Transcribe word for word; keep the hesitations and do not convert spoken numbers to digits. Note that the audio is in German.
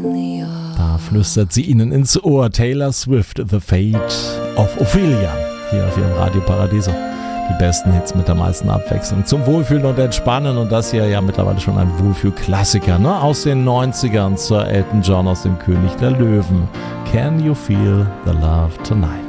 Da flüstert sie ihnen ins Ohr. Taylor Swift, The Fate of Ophelia. Hier auf ihrem Radio Paradiso. Die besten Hits mit der meisten Abwechslung. Zum Wohlfühlen und Entspannen. Und das hier ja mittlerweile schon ein Wohlfühl-Klassiker, ne? Aus den neunzigern, Sir Elton John aus dem König der Löwen. Can you feel the love tonight?